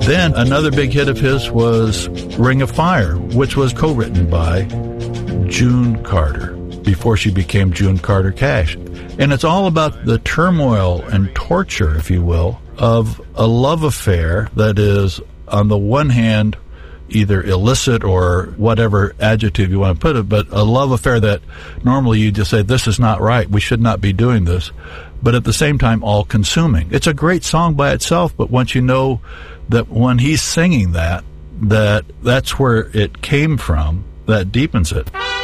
Then another big hit of his was Ring of Fire, which was co-written by June Carter before she became June Carter Cash. And it's all about the turmoil and torture, if you will, of a love affair that is, on the one hand, either illicit or whatever adjective you want to put it, but a love affair that normally you just say, this is not right, we should not be doing this, but at the same time all-consuming. It's a great song by itself, but once you know that when he's singing that's where it came from, that deepens it.